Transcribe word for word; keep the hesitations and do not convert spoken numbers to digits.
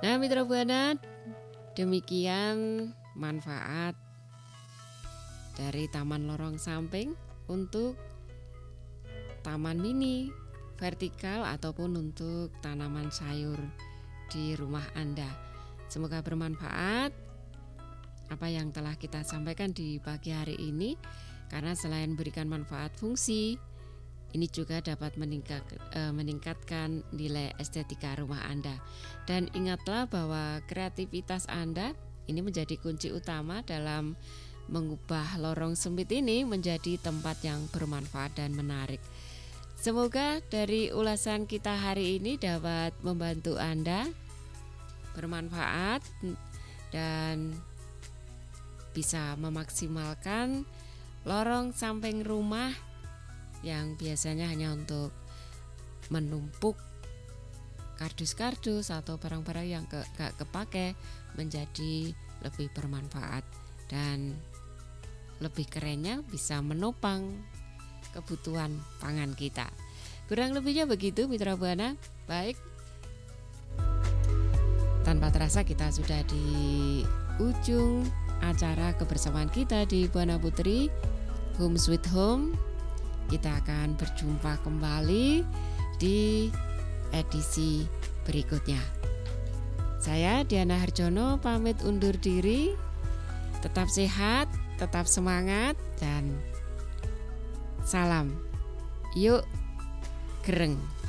Nah, Mitra Buana, demikian manfaat dari taman lorong samping untuk taman mini, vertikal ataupun untuk tanaman sayur di rumah Anda. Semoga bermanfaat apa yang telah kita sampaikan di pagi hari ini, karena selain berikan manfaat fungsi, ini juga dapat meningkat, eh, meningkatkan nilai estetika rumah Anda. Dan ingatlah bahwa kreativitas Anda ini menjadi kunci utama dalam mengubah lorong sempit ini menjadi tempat yang bermanfaat dan menarik. Semoga dari ulasan kita hari ini dapat membantu Anda bermanfaat dan bisa memaksimalkan lorong samping rumah yang biasanya hanya untuk menumpuk kardus-kardus atau barang-barang yang ke, gak kepake menjadi lebih bermanfaat dan lebih kerennya bisa menopang kebutuhan pangan kita. Kurang lebihnya begitu Mitra Buana. Baik, tanpa terasa kita sudah di ujung acara kebersamaan kita di Buana Putri Home Sweet Home. Kita akan berjumpa kembali di edisi berikutnya. Saya Diana Harjono pamit undur diri. Tetap sehat, tetap semangat, dan salam. Yuk, gereng.